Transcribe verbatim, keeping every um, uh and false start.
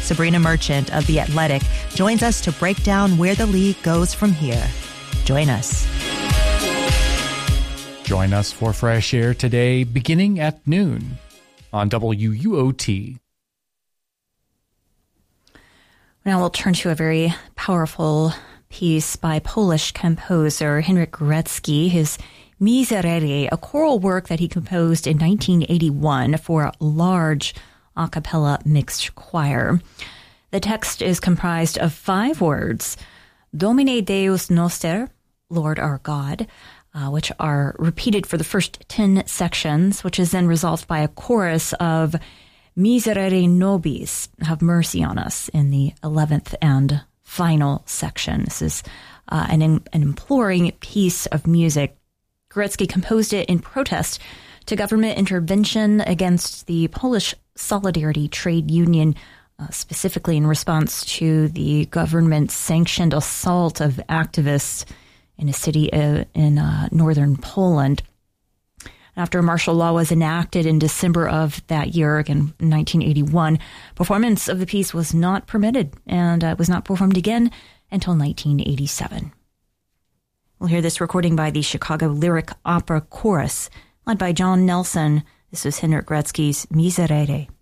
Sabrina Merchant of The Athletic joins us to break down where the league goes from here. Join us. Join us for Fresh Air today, beginning at noon on W U O T. Now we'll turn to a very powerful piece by Polish composer Henryk Górecki, his Miserere, a choral work that he composed in nineteen eighty-one for a large a cappella mixed choir. The text is comprised of five words, Domine Deus Noster, Lord our God, uh, which are repeated for the first ten sections, which is then resolved by a chorus of Miserere nobis, have mercy on us, in the eleventh and final section. This is uh, an, an imploring piece of music. Górecki composed it in protest to government intervention against the Polish Solidarity Trade Union, uh, specifically in response to the government-sanctioned assault of activists in a city uh, in uh, northern Poland. After martial law was enacted in December of that year, again, nineteen eighty-one, performance of the piece was not permitted and uh, was not performed again until nineteen eighty-seven. We'll hear this recording by the Chicago Lyric Opera Chorus, led by John Nelson. This was Henryk Górecki's Miserere.